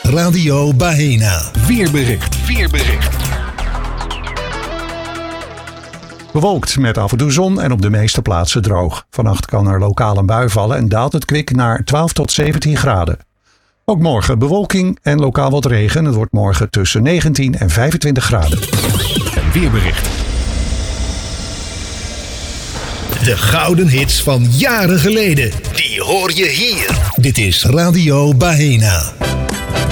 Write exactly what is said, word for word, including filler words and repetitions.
Radio Bahena. Weerbericht. Weerbericht. Bewolkt met af en toe zon en op de meeste plaatsen droog. Vannacht kan er lokaal een bui vallen en daalt het kwik naar twaalf tot zeventien graden. Ook morgen bewolking en lokaal wat regen. Het wordt morgen tussen negentien en vijfentwintig graden. Weerbericht. De gouden hits van jaren geleden. Die hoor je hier. Dit is Radio Bahena.